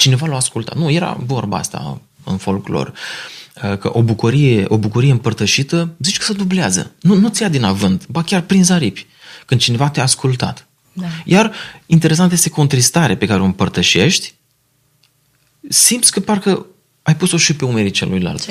cineva l-a ascultat. Nu, era vorba asta în folclor. Că o bucurie împărtășită, zici că se dublează. Nu-ți ia din avânt, ba chiar prin aripi, când cineva te-a ascultat. Da. Iar interesant este contristare pe care o împărtășești, simți că parcă ai pus-o și pe umerii celuilalt.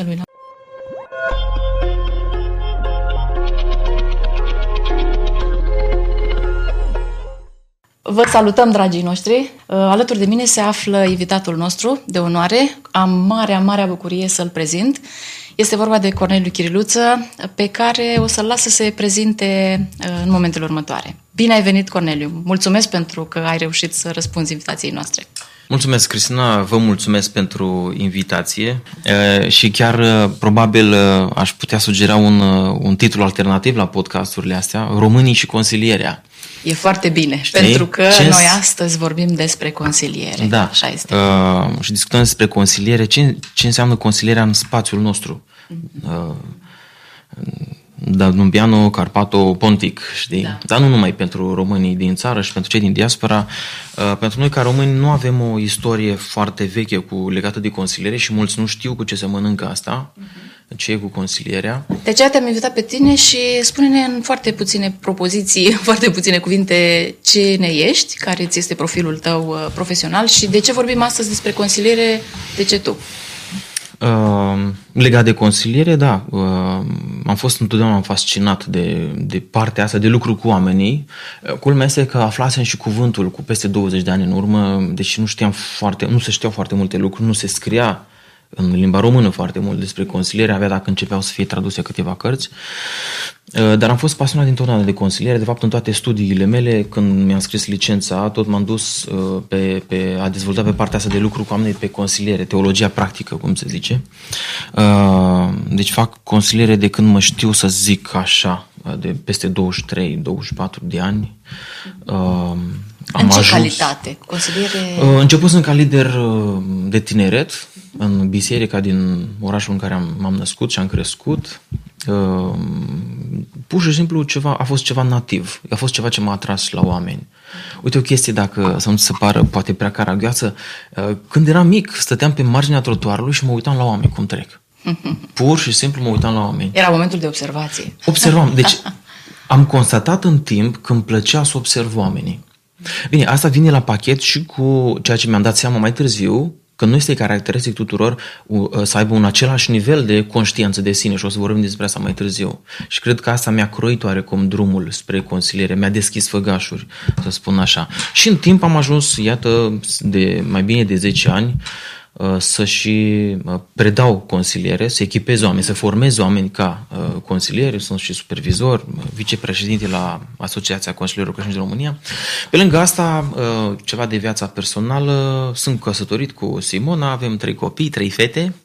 Vă salutăm, dragii noștri! Alături de mine se află invitatul nostru de onoare. Am marea bucurie să-l prezint. Este vorba de Corneliu Chiriluță, pe care o să-l las să se prezinte în momentele următoare. Bine ai venit, Corneliu! Mulțumesc pentru că ai reușit să răspunzi invitației noastre. Mulțumesc, Cristina, vă mulțumesc pentru invitație și chiar probabil aș putea sugera un titlu alternativ la podcasturile astea, Românii și consilierea. E foarte bine, știi? Pentru că noi astăzi vorbim despre consiliere. Da. Așa este. Și discutăm despre consiliere. Ce înseamnă consilierea în spațiul nostru? Danubiano, Carpato, Pontic, știi? Da. Dar nu numai pentru românii din țară și pentru cei din diaspora. Pentru noi ca români nu avem o istorie foarte veche legată de consiliere și mulți nu știu cu ce se mănâncă asta, ce e cu consilierea. De aceea te-am invitat pe tine și spune-ne în foarte puține propoziții, foarte puține cuvinte, cine ești, care ți este profilul tău profesional și de ce vorbim astăzi despre consiliere, de ce tu? Legat de consiliere, da, am fost întotdeauna fascinat de partea asta, de lucru cu oamenii. Culmea este că aflasem și cuvântul cu peste 20 de ani în urmă, deși nu se știau foarte multe lucruri, nu se scria în limba română foarte mult despre consiliere, avea dacă începeau să fie traduse câteva cărți. Dar am fost pasionat dintotdeauna de consiliere. De fapt, în toate studiile mele, când mi-am scris licența, tot m-am dus a dezvolta pe partea asta de lucru cu oamenii pe consiliere, teologia practică, cum se zice. Deci fac consiliere de când mă știu, să zic așa, de peste 23-24 de ani. În ce calitate? Consiliere? Începusem ca lider de tineret în biserica din orașul în care m-am născut și am crescut. Pur și simplu a fost ceva nativ, a fost ceva ce m-a atras la oameni. Uite o chestie, dacă să nu se pară poate prea caragioasă, când eram mic stăteam pe marginea trotuarului și mă uitam la oameni cum trec. Pur și simplu mă uitam la oameni. Era momentul de observație. Observam, deci am constatat în timp că îmi plăcea să observ oamenii. Bine, asta vine la pachet și cu ceea ce mi-am dat seama mai târziu, că nu este caracteristic tuturor să aibă un același nivel de conștiință de sine și o să vorbim despre asta mai târziu. Și cred că asta mi-a croit oarecum drumul spre consiliere, mi-a deschis făgașuri, să spun așa. Și în timp am ajuns, iată, de mai bine de 10 ani, să și predau consiliere, să echipez oameni, să formez oameni ca consilieri, sunt și supervizor, vicepreședinte la Asociația Consilierilor Creștini din România. Pe lângă asta, ceva de viața personală, sunt căsătorit cu Simona, avem 3 copii, 3 fete,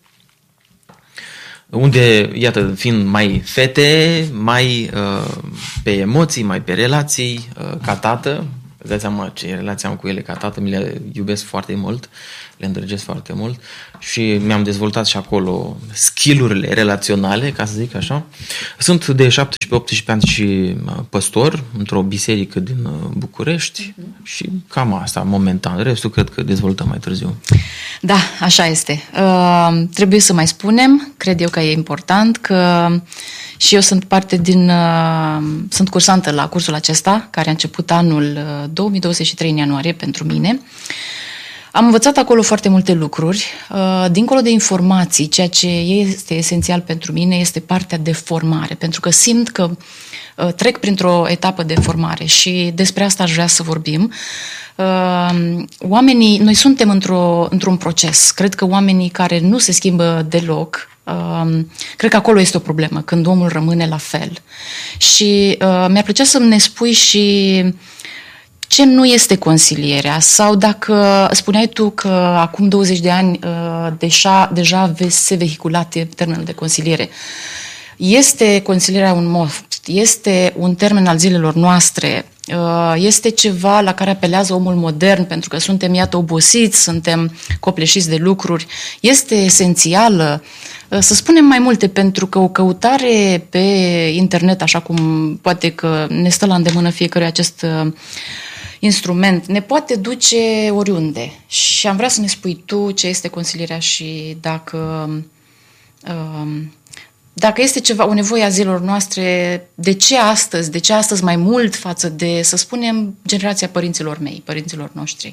unde, iată, fiind mai fete, mai pe emoții, mai pe relații, ca tată, îți dai seama ce relație am cu ele ca tată, mi le iubesc foarte mult, le îndrăgesc foarte mult și mi-am dezvoltat și acolo skill-urile relaționale, ca să zic așa. Sunt de 17-18 ani și păstor într-o biserică din București și cam asta, momentan. Restul cred că dezvoltăm mai târziu. Da, așa este. Trebuie să mai spunem, cred eu că e important, că și eu sunt sunt cursantă la cursul acesta, care a început anul 2023 în ianuarie pentru mine. Am învățat acolo foarte multe lucruri. Dincolo de informații, ceea ce este esențial pentru mine este partea de formare, pentru că simt că trec printr-o etapă de formare și despre asta aș vrea să vorbim. Oamenii, noi suntem într-un proces. Cred că oamenii care nu se schimbă deloc, cred că acolo este o problemă, când omul rămâne la fel. Și mi-ar plăcea să ne spui și ce nu este consilierea, sau dacă spuneai tu că acum 20 de ani deja se vehicula termenul de consiliere. Este consilierea un moft, este un termen al zilelor noastre, este ceva la care apelează omul modern pentru că suntem, iată, obosiți, suntem copleșiți de lucruri, este esențială. Să spunem mai multe, pentru că o căutare pe internet, așa cum poate că ne stă la îndemână fiecare acest instrument, ne poate duce oriunde. Și am vrea să ne spui tu ce este consilierea și dacă este ceva, o nevoie a zilor noastre, de ce astăzi mai mult față de, să spunem, generația părinților mei, părinților noștri?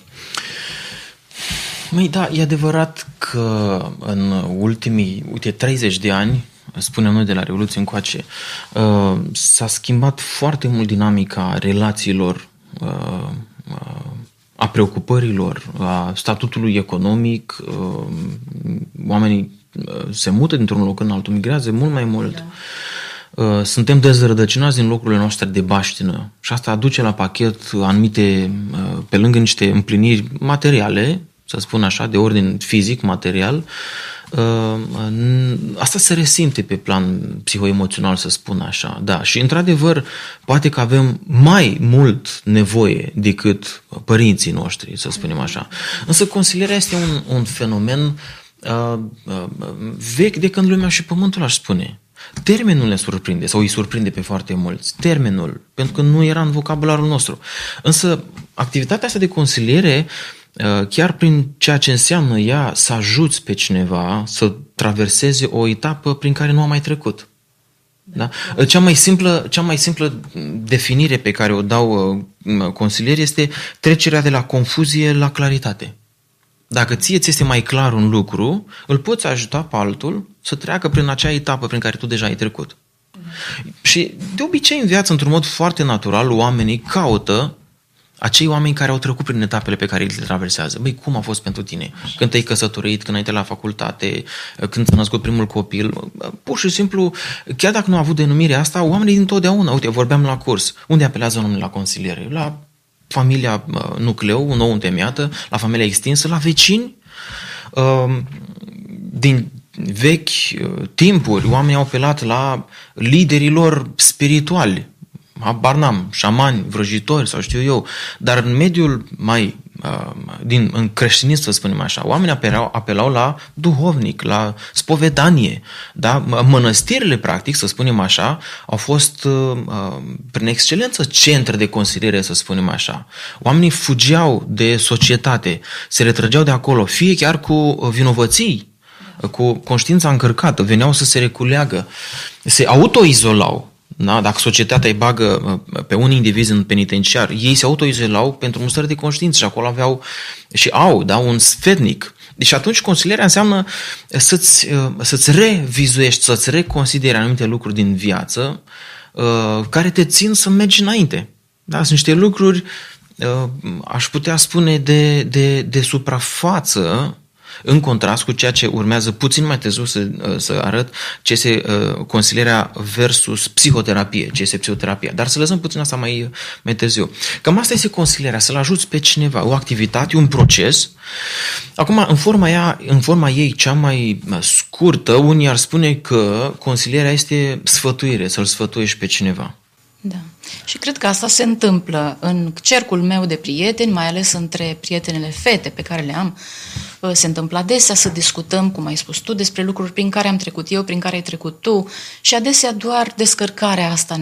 Măi, da, e adevărat că în ultimii, 30 de ani, spunem noi de la Revoluție încoace, s-a schimbat foarte mult dinamica relațiilor, a preocupărilor, a statutului economic. Oamenii se mută dintr-un loc în altul, migrează mult mai mult. Da. Suntem dezrădăcinați din locurile noastre de baștină și asta aduce la pachet anumite, pe lângă niște împliniri materiale, să spun așa, de ordin fizic, material, asta se resimte pe plan psihoemoțional, să spun așa. Da. Și într-adevăr, poate că avem mai mult nevoie decât părinții noștri, să spunem așa. Însă consilierea este un fenomen vechi de când lumea și pământul, aș spune. Termenul ne surprinde sau îi surprinde pe foarte mulți. Termenul, pentru că nu era în vocabularul nostru. Însă activitatea asta de consiliere, chiar prin ceea ce înseamnă ea să ajuți pe cineva să traverseze o etapă prin care nu a mai trecut. Da? Cea mai simplă definire pe care o dau consilieri este trecerea de la confuzie la claritate. Dacă ție ți este mai clar un lucru, îl poți ajuta pe altul să treacă prin acea etapă prin care tu deja ai trecut. Și de obicei în viață, într-un mod foarte natural, oamenii caută acei oameni care au trecut prin etapele pe care le traversează. Băi, cum a fost pentru tine? Când te-ai căsătorit, când ai intrat la facultate, când ți-a născut primul copil. Pur și simplu, chiar dacă nu a avut denumirea asta, oamenii dintotdeauna, uite, vorbeam la curs, unde apelează oamenii la consiliere? La familia nucleu, nou întemeiată, la familia extinsă, la vecini. Din vechi timpuri, oamenii au apelat la liderii lor spirituali, habar n-am, șamani, vrăjitori sau știu eu, dar în mediul mai în creștinism, să spunem așa, oamenii apelau la duhovnic, la spovedanie, da? Mănăstirile, practic, să spunem așa, au fost prin excelență centre de consiliere, să spunem așa. Oamenii fugeau de societate, se retrăgeau de acolo, fie chiar cu vinovății, cu conștiința încărcată, veneau să se reculeagă, se autoizolau. Da? Dacă societatea îi bagă pe unii indivizi în penitenciar, ei se autoizolau pentru un stări de conștiință și acolo aveau și au, da, un sfetnic. Deci atunci consilierea înseamnă să-ți revizuiești, să-ți reconsideri anumite lucruri din viață care te țin să mergi înainte. Da? Sunt niște lucruri, aș putea spune, de suprafață, în contrast cu ceea ce urmează puțin mai târziu să arăt ce este consilierea versus psihoterapie, ce este psihoterapia. Dar să lăsăm puțin asta mai târziu. Cam asta este consilierea, să-l ajuți pe cineva, o activitate, un proces. Acum, în forma ei cea mai scurtă, unii ar spune că consilierea este sfătuire, să-l sfătuiești pe cineva. Da. Și cred că asta se întâmplă în cercul meu de prieteni, mai ales între prietenele fete pe care le am. Se întâmplă adesea să discutăm, cum ai spus tu, despre lucruri prin care am trecut eu, prin care ai trecut tu și adesea doar descărcarea asta